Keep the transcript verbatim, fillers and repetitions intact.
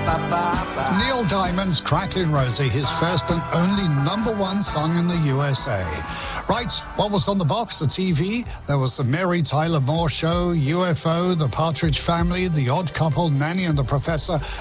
Neil Diamond's Crackling Rosie, his first and only number one song in the U S A. Right, what was on the box, the T V? There was the Mary Tyler Moore Show, U F O, The Partridge Family, The Odd Couple, Nanny and the Professor,